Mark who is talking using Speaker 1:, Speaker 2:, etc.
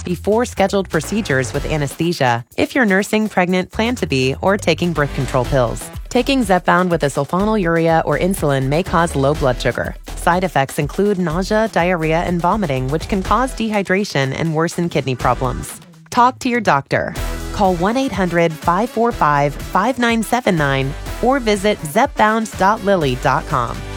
Speaker 1: before scheduled procedures with anesthesia if you're nursing, pregnant, plan to be, or taking birth control pills. Taking Zepbound with a sulfonylurea or insulin may cause low blood sugar. Side effects include nausea, diarrhea, and vomiting, which can cause dehydration and worsen kidney problems. Talk to your doctor. Call 1-800-545-5979 or visit zepbound.lilly.com.